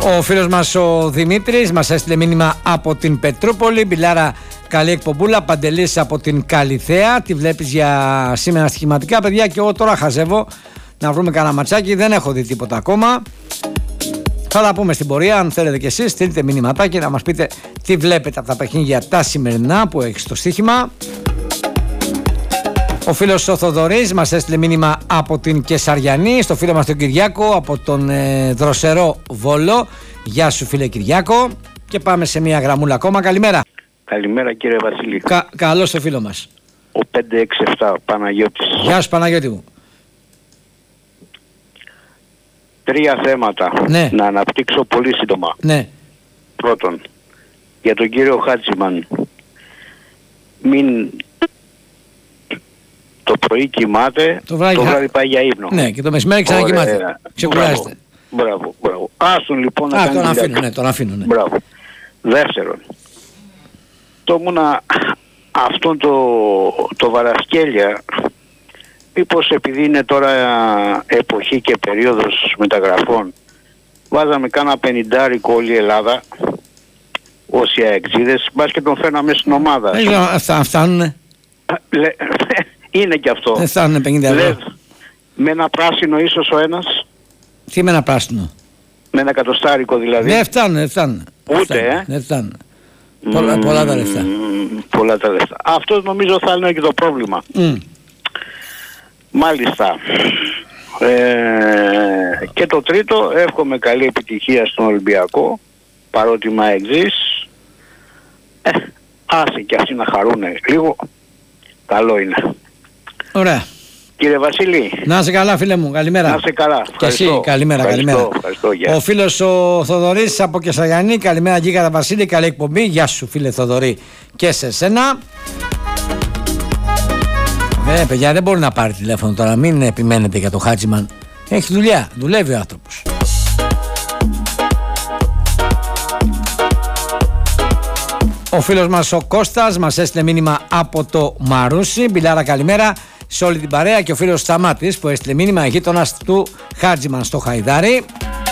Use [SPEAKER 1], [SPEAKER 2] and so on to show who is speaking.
[SPEAKER 1] Ο φίλος μας ο Δημήτρης μας έστειλε μήνυμα από την Πετρούπολη. Μπιλάρα, καλή εκπομπούλα. Παντελής από την Καλιθέα. Τι βλέπεις για σήμερα στοιχηματικά, παιδιά? Και εγώ τώρα χαζεύω να βρούμε κανένα ματσάκι. Δεν έχω δει τίποτα ακόμα. Θα τα πούμε στην πορεία. Αν θέλετε κι εσείς, στείλτε μηνυματάκι να μας πείτε τι βλέπετε από τα παιχνίδια τα σημερινά που έχει στο στοίχημα. Ο φίλος ο Θοδωρής μας έστειλε μήνυμα από την Κεσαριανή. Στο φίλο μας τον Κυριάκο από τον Δροσερό Βόλο. Γεια σου φίλε Κυριάκο. Και πάμε σε μια γραμμούλα ακόμα. Καλημέρα.
[SPEAKER 2] Καλημέρα κύριε Βασίλη.
[SPEAKER 1] Καλώς το φίλο μας.
[SPEAKER 2] Ο 567 Παναγιώτης.
[SPEAKER 1] Γεια σου Παναγιώτη μου.
[SPEAKER 2] 3 θέματα.
[SPEAKER 1] Ναι.
[SPEAKER 2] Να αναπτύξω πολύ σύντομα.
[SPEAKER 1] Ναι.
[SPEAKER 2] Πρώτον, για τον κύριο Χάτζημαν. Μην το πρωί κοιμάται, το βράδυ πάει για ύπνο.
[SPEAKER 1] Ναι, και το μεσημέρι ξανακοιμάται. Ξεκουράζεται.
[SPEAKER 2] Μπράβο. Άστον λοιπόν να κάνει δουλειά.
[SPEAKER 1] Τον αφήνω, ναι.
[SPEAKER 2] Μπράβο. Δεύτερον, αυτόν το Βαρασκέλια, μήπως επειδή είναι τώρα εποχή και περίοδος μεταγραφών, βάζαμε κάνα 50 όλη η Ελλάδα, όσοι αεξίδες, μπας και τον φέρναμε στην ομάδα.
[SPEAKER 1] Φτάνουνε.
[SPEAKER 2] Είναι και αυτό.
[SPEAKER 1] Δεν φτάνουνε 50 ευρώ.
[SPEAKER 2] Λες, με ένα πράσινο ίσως ο ένας.
[SPEAKER 1] Τι με ένα πράσινο?
[SPEAKER 2] Με ένα εκατοστάρικο δηλαδή.
[SPEAKER 1] Δεν φτάνουνε.
[SPEAKER 2] Ούτε,
[SPEAKER 1] Δεν φτάνουνε. Πολλά τα λεφτά.
[SPEAKER 2] Πολλά τα λεφτά. Αυτό νομίζω θα είναι και το πρόβλημα. Μάλιστα. Και το τρίτο, εύχομαι καλή επιτυχία στον Ολυμπιακό, παρότι μα εξής. Άσε και αυτοί να χαρούνε λίγο. Καλό είναι.
[SPEAKER 1] Ωραία.
[SPEAKER 2] Κύριε Βασίλη.
[SPEAKER 1] Να είσαι καλά φίλε μου, καλημέρα.
[SPEAKER 2] Να είσαι καλά.
[SPEAKER 1] Και εσύ, καλημέρα.
[SPEAKER 2] Ευχαριστώ,
[SPEAKER 1] ο φίλος ο Θοδωρής από Κεσαριανή, καλημέρα Γίγαντα Βασίλη, καλή εκπομπή. Γεια σου φίλε Θοδωρή και σε σένα. Παιδιά, δεν μπορεί να πάρει τηλέφωνο τώρα, μην επιμένετε για το Χάτζημαν. Έχει δουλειά, δουλεύει ο άνθρωπος. Ο φίλος μας ο Κώστας μας έστειλε μήνυμα από το Μαρούσι. Μπιλάρα, καλημέρα σε όλη την παρέα. Και ο φίλος Σταμάτης που έστειλε μήνυμα, γείτονας του Χάτζημαν στο Χαϊδάρι.